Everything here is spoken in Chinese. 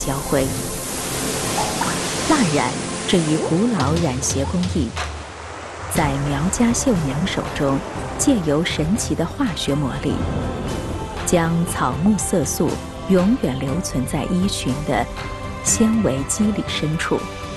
交辉。蜡染这一古老染鞋工艺，在苗家绣娘手中，借由神奇的化学魔力，将草木色素永远留存在衣裙的纤维肌理深处。